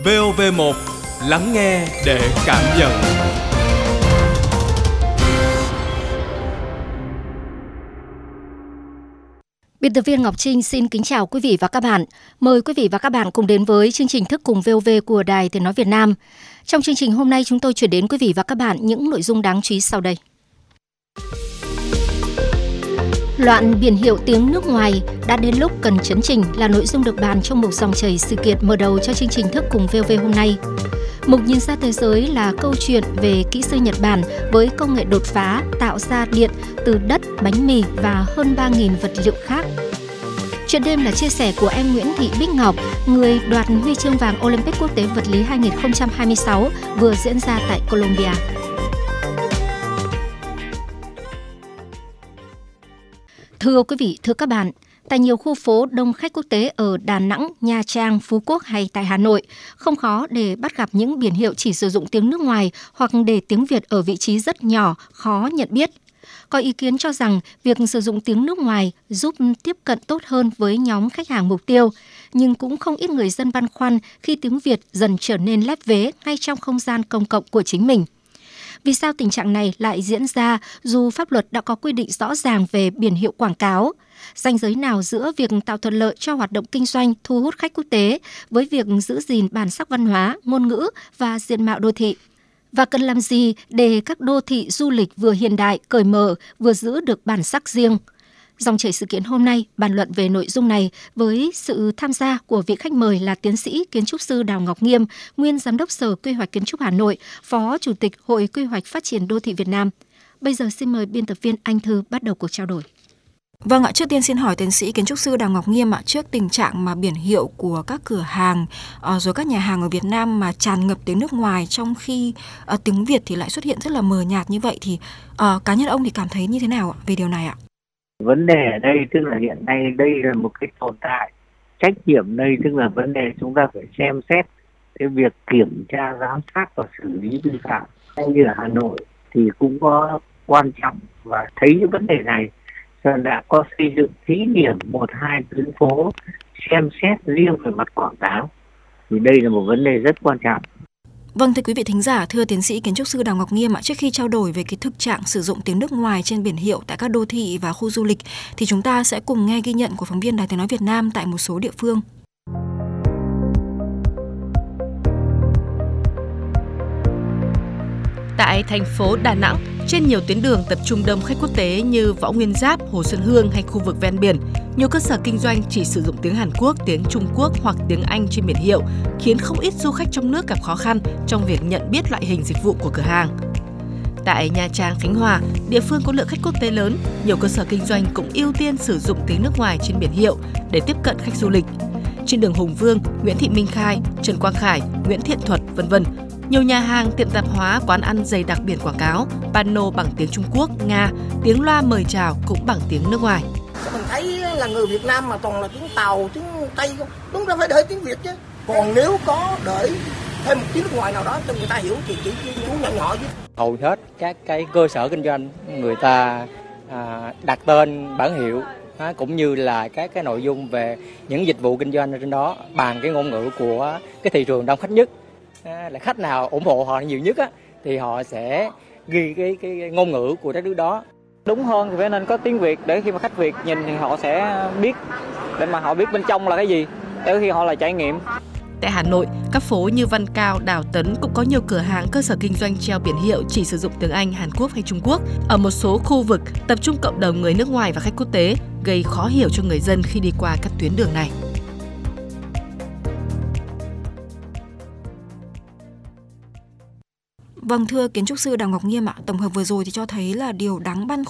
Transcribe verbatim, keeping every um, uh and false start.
vê o vê một, lắng nghe để cảm nhận. Biên tập viên Ngọc Trinh xin kính chào quý vị và các bạn. Mời quý vị và các bạn cùng đến với chương trình Thức cùng vê o vê của Đài Tiếng nói Việt Nam. Trong chương trình hôm nay chúng tôi chuyển đến quý vị và các bạn những nội dung đáng chú ý sau đây. Loạn biển hiệu tiếng nước ngoài đã đến lúc cần chấn chỉnh là nội dung được bàn trong mục dòng chảy sự kiện mở đầu cho chương trình Thức cùng vê o vê hôm nay. Mục nhìn ra thế giới là câu chuyện về kỹ sư Nhật Bản với công nghệ đột phá tạo ra điện từ đất, bánh mì và hơn ba nghìn vật liệu khác. Chuyện đêm là chia sẻ của em Nguyễn Thị Bích Ngọc, người đoạt huy chương vàng Olympic quốc tế vật lý hai không hai sáu vừa diễn ra tại Colombia. Thưa quý vị, thưa các bạn, tại nhiều khu phố đông khách quốc tế ở Đà Nẵng, Nha Trang, Phú Quốc hay tại Hà Nội, không khó để bắt gặp những biển hiệu chỉ sử dụng tiếng nước ngoài hoặc để tiếng Việt ở vị trí rất nhỏ, khó nhận biết. Có ý kiến cho rằng việc sử dụng tiếng nước ngoài giúp tiếp cận tốt hơn với nhóm khách hàng mục tiêu, nhưng cũng không ít người dân băn khoăn khi tiếng Việt dần trở nên lép vế ngay trong không gian công cộng của chính mình. Vì sao tình trạng này lại diễn ra dù pháp luật đã có quy định rõ ràng về biển hiệu quảng cáo? Ranh giới nào giữa việc tạo thuận lợi cho hoạt động kinh doanh thu hút khách quốc tế với việc giữ gìn bản sắc văn hóa, ngôn ngữ và diện mạo đô thị? Và cần làm gì để các đô thị du lịch vừa hiện đại, cởi mở, vừa giữ được bản sắc riêng? Dòng chảy sự kiện hôm nay bàn luận về nội dung này với sự tham gia của vị khách mời là tiến sĩ kiến trúc sư Đào Ngọc Nghiêm, nguyên giám đốc Sở Quy hoạch Kiến trúc Hà Nội, phó chủ tịch Hội Quy hoạch Phát triển Đô thị Việt Nam. Bây giờ xin mời biên tập viên Anh Thư bắt đầu cuộc trao đổi. Vâng ạ, trước tiên xin hỏi tiến sĩ kiến trúc sư Đào Ngọc Nghiêm ạ, trước tình trạng mà biển hiệu của các cửa hàng uh, rồi các nhà hàng ở Việt Nam mà tràn ngập tiếng nước ngoài trong khi uh, tiếng Việt thì lại xuất hiện rất là mờ nhạt như vậy thì uh, cá nhân ông thì cảm thấy như thế nào ạ về điều này ạ? Vấn đề ở đây tức là hiện nay đây là một cái tồn tại. Trách nhiệm đây tức là vấn đề chúng ta phải xem xét cái việc kiểm tra, giám sát và xử lý vi phạm. Như ở Hà Nội thì cũng có quan trọng và thấy những vấn đề này, rồi đã có xây dựng thí điểm một hai tuyến phố xem xét riêng về mặt quảng cáo. Thì đây là một vấn đề rất quan trọng. Vâng, thưa quý vị thính giả, thưa tiến sĩ kiến trúc sư Đào Ngọc Nghiêm ạ, trước khi trao đổi về cái thực trạng sử dụng tiếng nước ngoài trên biển hiệu tại các đô thị và khu du lịch thì chúng ta sẽ cùng nghe ghi nhận của phóng viên Đài Tiếng nói Việt Nam tại một số địa phương. Tại thành phố Đà Nẵng, trên nhiều tuyến đường tập trung đông khách quốc tế như Võ Nguyên Giáp, Hồ Xuân Hương hay khu vực ven biển, nhiều cơ sở kinh doanh chỉ sử dụng tiếng Hàn Quốc, tiếng Trung Quốc hoặc tiếng Anh trên biển hiệu, khiến không ít du khách trong nước gặp khó khăn trong việc nhận biết loại hình dịch vụ của cửa hàng. Tại Nha Trang, Khánh Hòa, địa phương có lượng khách quốc tế lớn, nhiều cơ sở kinh doanh cũng ưu tiên sử dụng tiếng nước ngoài trên biển hiệu để tiếp cận khách du lịch. Trên đường Hùng Vương, Nguyễn Thị Minh Khai, Trần Quang Khải, Nguyễn Thiện Thuật, vân vân. Nhiều nhà hàng, tiệm tạp hóa, quán ăn dày đặc biển quảng cáo, pano bằng tiếng Trung Quốc, Nga, tiếng loa mời chào cũng bằng tiếng nước ngoài. Mình thấy là người Việt Nam mà toàn là tiếng Tàu, tiếng Tây không, đúng ra phải đợi tiếng Việt chứ. Còn nếu có đợi thêm một tiếng nước ngoài nào đó cho người ta hiểu thì chỉ chú nhỏ nhỏ chứ. Hầu hết các cái cơ sở kinh doanh người ta à, đặt tên bản hiệu à, cũng như là các cái nội dung về những dịch vụ kinh doanh ở trên đó bằng cái ngôn ngữ của cái thị trường đông khách nhất. À, là khách nào ủng hộ họ nhiều nhất á, thì họ sẽ ghi cái, cái, cái ngôn ngữ của đất nước đó. Đúng hơn thì phải nên có tiếng Việt để khi mà khách Việt nhìn thì họ sẽ biết, để mà họ biết bên trong là cái gì, để khi họ là trải nghiệm. Tại Hà Nội, các phố như Văn Cao, Đào Tấn cũng có nhiều cửa hàng cơ sở kinh doanh treo biển hiệu chỉ sử dụng tiếng Anh, Hàn Quốc hay Trung Quốc. Ở một số khu vực tập trung cộng đồng người nước ngoài và khách quốc tế, gây khó hiểu cho người dân khi đi qua các tuyến đường này. Vâng, thưa kiến trúc sư Đào Ngọc Nghiêm ạ, tổng hợp vừa rồi thì cho thấy là điều đáng băn